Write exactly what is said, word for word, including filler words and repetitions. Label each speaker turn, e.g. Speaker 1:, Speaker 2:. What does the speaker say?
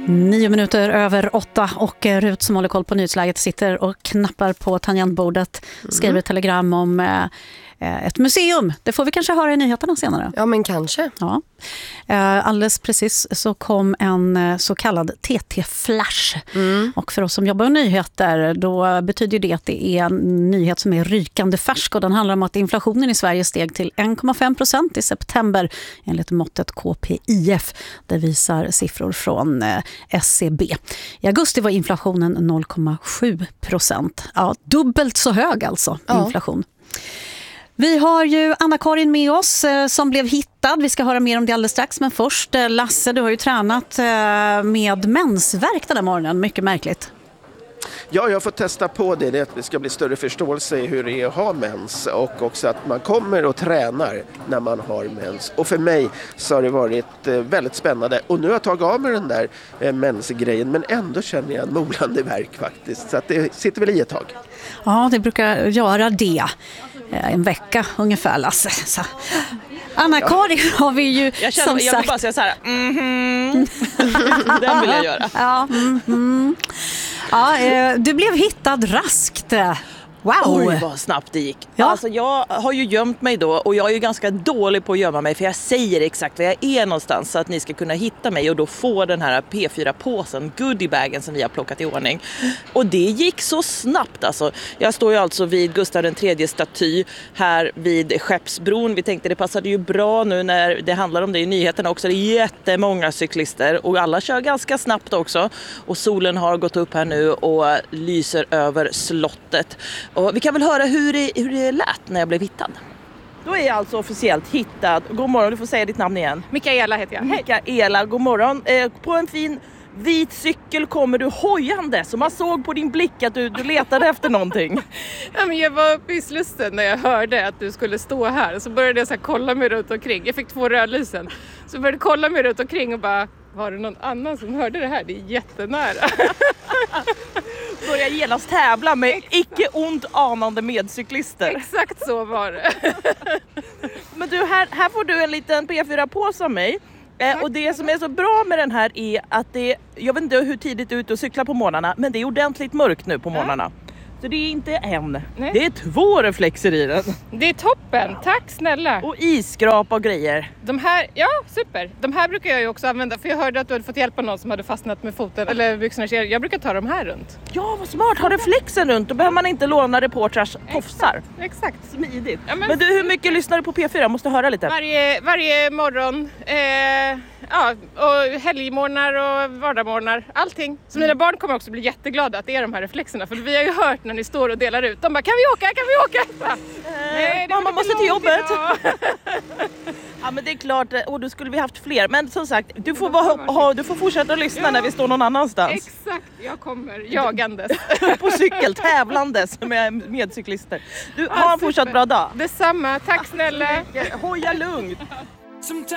Speaker 1: Nio minuter över åtta och Rut som håller koll på nyhetsläget sitter och knappar på tangentbordet, skriver ett telegram om eh, ett museum. Det får vi kanske höra i nyheterna senare.
Speaker 2: Ja, men kanske.
Speaker 1: Ja. Alldeles precis så kom en så kallad T T-flash. Mm. Och för oss som jobbar med nyheter, då betyder det att det är en nyhet som är rykande färsk. Och den handlar om att inflationen i Sverige steg till en komma fem procent i september enligt måttet K P I F. Det visar siffror från S C B. I augusti var inflationen noll komma sju procent. Ja, dubbelt så hög alltså, ja. Inflation. Vi har ju Anna-Karin med oss eh, som blev hittad. Vi ska höra mer om det alldeles strax. Men först, eh, Lasse, du har ju tränat eh, med mensvärk den här morgonen. Mycket märkligt.
Speaker 3: Ja, jag får testa på det. Det att det ska bli större förståelse i hur det är att ha mens. Och också att man kommer och tränar när man har mens. Och för mig så har det varit eh, väldigt spännande. Och nu har jag tagit av mig den där eh, mensgrejen. Men ändå känner jag en molande värk faktiskt. Så att det sitter väl i ett tag.
Speaker 1: Ja, det brukar göra det. En vecka ungefär, Lasse. Så. Anna-Karin ja. har vi ju
Speaker 4: jag känner,
Speaker 1: som
Speaker 4: jag
Speaker 1: sagt...
Speaker 4: vill bara säga så här. Mm-hmm. Den vill jag göra.
Speaker 1: Ja, mm-hmm. ja, du blev hittad raskt. Wow.
Speaker 4: Oj, vad snabbt det gick. Ja. Alltså, jag har ju gömt mig då och jag är ju ganska dålig på att gömma mig för jag säger exakt var jag är någonstans så att ni ska kunna hitta mig och då få den här P fyra-påsen, goodiebagen som vi har plockat i ordning. Och det gick så snabbt alltså. Jag står ju alltså vid Gustav den tredje staty här vid Skeppsbron. Vi tänkte det passade ju bra nu när det handlar om det i nyheterna också. Det är jättemånga cyklister och alla kör ganska snabbt också. Och solen har gått upp här nu och lyser över slottet. Och vi kan väl höra hur det, hur det lät när jag blev hittad. Då är jag alltså officiellt hittad. God morgon, du får säga ditt namn igen.
Speaker 5: Mikaela heter jag.
Speaker 4: Mikaela, god morgon. Eh, på en fin vit cykel kommer du hojande. Så man såg på din blick att du, du letade efter någonting.
Speaker 5: Ja, men jag var uppe i Slussen när jag hörde att du skulle stå här. Så började jag så här kolla mig runt omkring. Jag fick två rödlysen. Så började jag kolla mig runt omkring och bara... Var det någon annan som hörde det här? Det är jättenära.
Speaker 4: Börja genast tävla med icke ont anande medcyklister.
Speaker 5: Exakt så var det.
Speaker 4: Men du, här, här får du en liten P fyra-påse av mig. Eh, och det som är så bra med den här är att det, jag vet inte hur tidigt du är ute och cyklar på morgnarna, men det är ordentligt mörkt nu på morgnarna. Så det är inte en, Nej. det är två reflexer i den.
Speaker 5: Det är toppen, tack snälla.
Speaker 4: Och isskrap och grejer.
Speaker 5: De här, ja super. De här brukar jag ju också använda för jag hörde att du hade fått hjälp av någon som hade fastnat med foten eller byxorna. Jag brukar ta de här runt.
Speaker 4: Ja, vad smart, ha reflexen runt. Då behöver man inte låna reporters tofsar.
Speaker 5: Exakt, exakt.
Speaker 4: Smidigt. Ja, men... men du, hur mycket lyssnar du på P fyra? Måste höra lite.
Speaker 5: Varje, varje morgon. Eh... Ja, och helgmorgnar och vardagsmorgnar, allting. Så mina barn kommer också bli jätteglada att det är de här reflexerna. För vi har ju hört när ni står och delar ut. De bara, kan vi åka, kan vi åka? Bara,
Speaker 4: Nej, mamma måste till jobbet. Ja, men det är klart, och då skulle vi haft fler. Men som sagt, du får, vara, ha, du får fortsätta lyssna ja. när vi står någon annanstans.
Speaker 5: Exakt, jag kommer jagandes.
Speaker 4: På cykel, tävlandes med medcyklister. Du, ja, ha en fortsatt bra dag.
Speaker 5: Detsamma, tack snälla.
Speaker 4: Hoja lugnt.